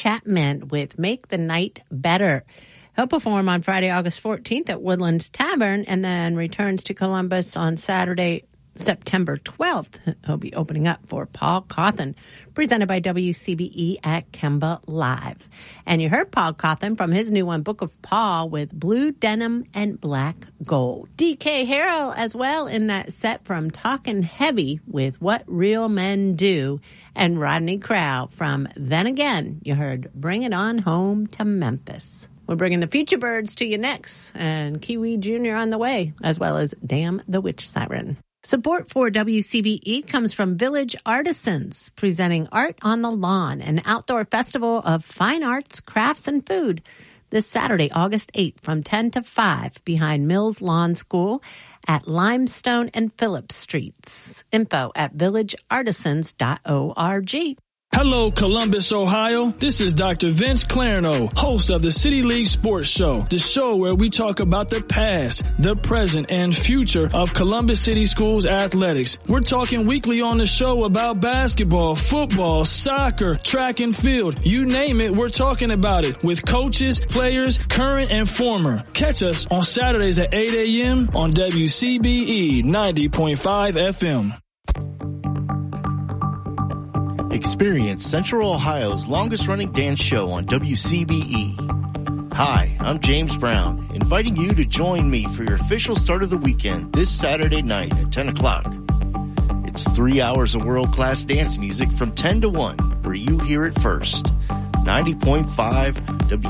Chapman with Make the Night Better. He'll perform on Friday, August 14th at Woodlands Tavern and then returns to Columbus on Saturday, September 12th. He'll be opening up for Paul Cawthon, presented by WCBE at Kemba Live. And you heard Paul Cawthon from his new one, Book of Paul, with Blue Denim and Black Gold. DK Harrell as well in that set from Talkin' Heavy with What Real Men Do. And Rodney Crowell from Then Again. You heard Bring It On Home to Memphis. We're bringing the Future Birds to you next, and Kiwi Jr. on the way, as well as Damn the Witch Siren. Support for WCBE comes from Village Artisans, presenting Art on the Lawn, an outdoor festival of fine arts, crafts, and food, this Saturday, August 8th, from 10 to 5, behind Mills Lawn School at Limestone and Phillips Streets. Info at villageartisans.org. Hello, Columbus, Ohio. This is Dr. Vince Clarno, host of the City League Sports Show, the show where we talk about the past, the present, and future of Columbus City Schools athletics. We're talking weekly on the show about basketball, football, soccer, track and field. You name it, we're talking about it with coaches, players, current and former. Catch us on Saturdays at 8 a.m. on WCBE 90.5 FM. Experience Central Ohio's longest-running dance show on WCBE. Hi, I'm James Brown, inviting you to join me for your official start of the weekend this Saturday night at 10 o'clock. It's 3 hours of world-class dance music from 10 to 1, where you hear it first. 90.5 WCBE.